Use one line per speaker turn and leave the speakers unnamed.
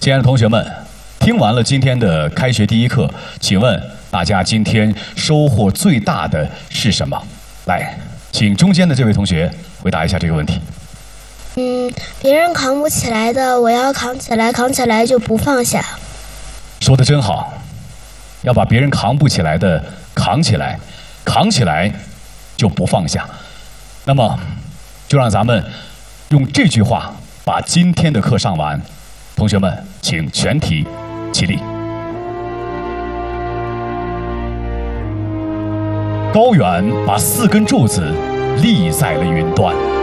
亲爱的同学们，听完了今天的开学第一课，请问大家今天收获最大的是什么？来，请中间的这位同学回答一下这个问题。
别人扛不起来的，我要扛起来，扛起来就不放下。
说得真好，要把别人扛不起来的扛起来，扛起来就不放下。那么，就让咱们用这句话把今天的课上完。同学们，请全体起立。高远把4根柱子立在了云端。